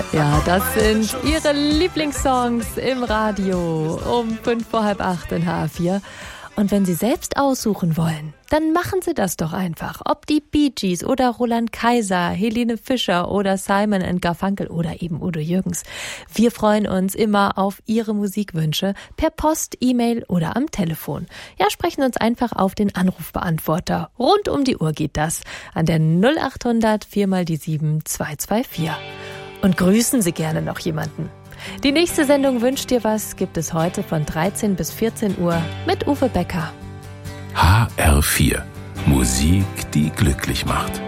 Ja, das sind Ihre Lieblingssongs im Radio um 7:45 in HR4. Und wenn Sie selbst aussuchen wollen, dann machen Sie das doch einfach. Ob die Bee Gees oder Roland Kaiser, Helene Fischer oder Simon & Garfunkel oder eben Udo Jürgens. Wir freuen uns immer auf Ihre Musikwünsche per Post, E-Mail oder am Telefon. Ja, sprechen uns einfach auf den Anrufbeantworter. Rund um die Uhr geht das an der 0800 4x7 224. Und grüßen Sie gerne noch jemanden. Die nächste Sendung Wünsch dir was gibt es heute von 13 bis 14 Uhr mit Uwe Becker. HR4. Musik, die glücklich macht.